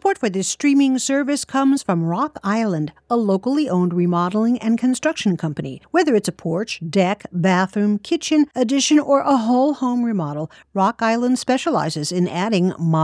Support for this streaming service comes from Rock Island, a locally owned remodeling and construction company. Whether it's a porch, deck, bathroom, kitchen, addition, or a whole home remodel, Rock Island specializes in adding modern